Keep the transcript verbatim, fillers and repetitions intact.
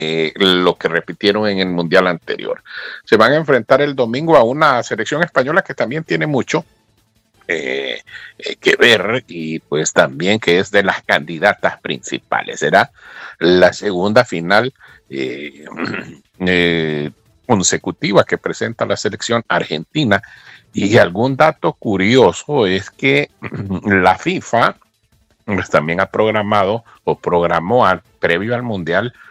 eh, lo que repitieron en el Mundial anterior. Se van a enfrentar el domingo a una selección española que también tiene mucho eh, eh, que ver y pues también que es de las candidatas principales. Será la segunda final eh, eh, consecutiva que presenta la selección argentina. Y algún dato curioso es que la FIFA pues, también ha programado o programó al, previo al Mundial